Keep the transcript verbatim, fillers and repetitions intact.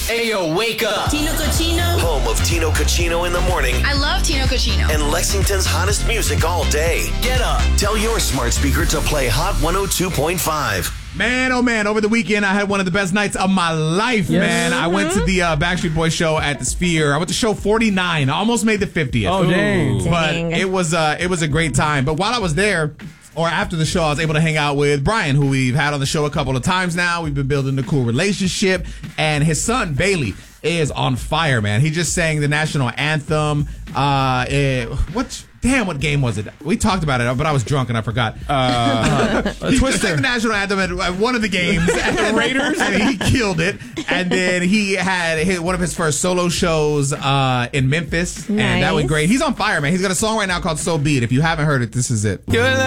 Ayo, wake up. Tino Cochino. Home of Tino Cochino in the morning. I love Tino Cochino. And Lexington's hottest music all day. Get up. Tell your smart speaker to play Hot one oh two point five. Man, oh man, over the weekend I had one of the best nights of my life, yes. man. I went to the uh, Backstreet Boys show at the Sphere. I went to show forty-nine. I almost made the fiftieth. Oh, dang. But Dang. it was, uh, it was a great time. But while I was there, or after the show, I was able to hang out with Brian, who we've had on the show a couple of times now. We've been building a cool relationship. And his son, Bailey, is on fire, man. He just sang the national anthem. Uh, it, what... Damn, what game was it? We talked about it, but I was drunk and I forgot. Uh, uh, he just sang the national anthem at, at one of the games at the Raiders, and he killed it. And then he had hit one of his first solo shows uh, in Memphis, nice. and that went great. He's on fire, man. He's got a song right now called So Be It. If you haven't heard it, this is it. Good